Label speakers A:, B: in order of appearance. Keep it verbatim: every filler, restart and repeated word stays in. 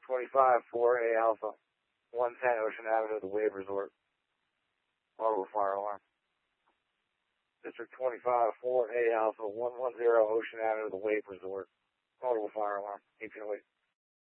A: twenty-five four A Alpha, one ten Ocean Avenue, the Wave Resort. Audible fire alarm. District twenty-five four A Alpha, one ten Ocean Avenue, the Wave Resort. Audible fire alarm. eighteen oh eight.